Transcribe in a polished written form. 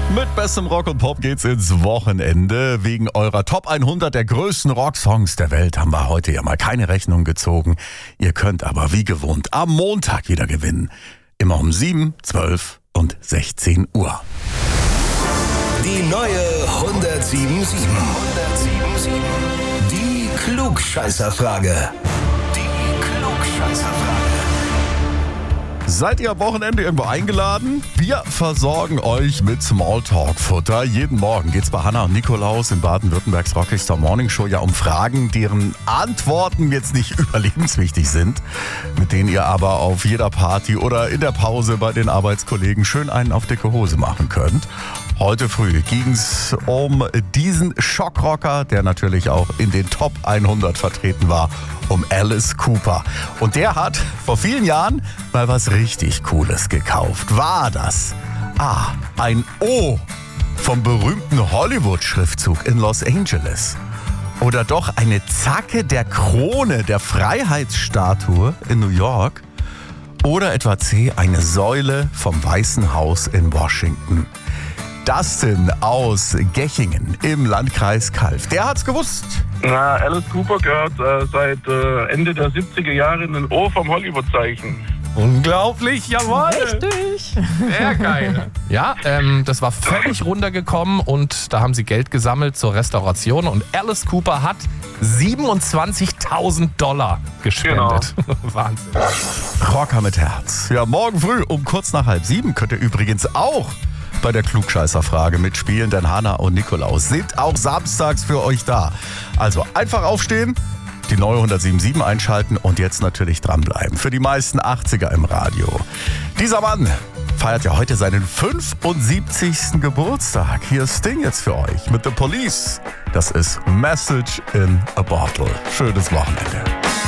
Mit bestem Rock und Pop geht's ins Wochenende. Wegen eurer Top 100 der größten Rocksongs der Welt haben wir heute ja mal keine Rechnung gezogen. Ihr könnt aber wie gewohnt am Montag wieder gewinnen. Immer um 7, 12 und 16 Uhr. Die neue 1077. Die Klugscheißerfrage. Seid ihr am Wochenende irgendwo eingeladen? Wir versorgen euch mit Smalltalk-Futter. Jeden Morgen geht's bei Hanna und Nikolaus in Baden-Württembergs Rockstar Morning Show ja um Fragen, deren Antworten jetzt nicht überlebenswichtig sind, mit denen ihr aber auf jeder Party oder in der Pause bei den Arbeitskollegen schön einen auf dicke Hose machen könnt. Heute früh ging's um diesen Schockrocker, der natürlich auch in den Top 100 vertreten war, um Alice Cooper. Und der hat vor vielen Jahren mal was richtig Cooles gekauft. War das A, ein O vom berühmten Hollywood-Schriftzug in Los Angeles? Oder doch eine Zacke der Krone der Freiheitsstatue in New York? Oder etwa C, eine Säule vom Weißen Haus in Washington? Dustin aus Gechingen im Landkreis Calw. Der hat's gewusst. Na, Alice Cooper gehört seit Ende der 70er Jahre in den O vom Hollywood-Zeichen. Unglaublich, jawohl. Richtig. Sehr geil. Ja, das war völlig runtergekommen und da haben sie Geld gesammelt zur Restauration und Alice Cooper hat $27.000 gespendet. Genau. Wahnsinn. Rocker mit Herz. Ja, morgen früh um kurz nach 6:30 könnt ihr übrigens auch bei der Klugscheißerfrage mitspielen, denn Hanna und Nikolaus sind auch samstags für euch da. Also einfach aufstehen, die neue 1077 einschalten und jetzt natürlich dranbleiben. Für die meisten 80er im Radio. Dieser Mann feiert ja heute seinen 75. Geburtstag. Hier ist Sting jetzt für euch mit The Police. Das ist Message in a Bottle. Schönes Wochenende.